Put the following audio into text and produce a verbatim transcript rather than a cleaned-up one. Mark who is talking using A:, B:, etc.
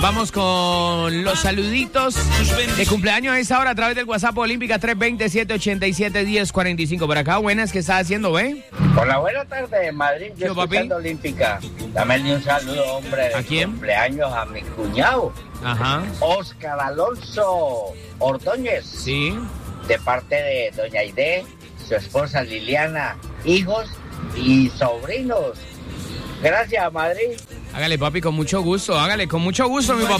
A: Vamos con los saluditos de cumpleaños a esa hora a través del WhatsApp Olímpica tres dos cero, siete ocho siete, uno cero cuatro cinco. Por acá, buenas, ¿qué estás haciendo, ve?
B: Hola, buena tarde, Madrid. Yo escuchando Olímpica. Dame un saludo, hombre.
A: ¿A quién?
B: Cumpleaños a mi cuñado.
A: Ajá.
B: Oscar Alonso Ordóñez.
A: Sí.
B: De parte de doña Aide, su esposa Liliana, hijos y sobrinos. Gracias, Madrid.
A: Hágale, papi, con mucho gusto. Hágale, con mucho gusto, mi papá.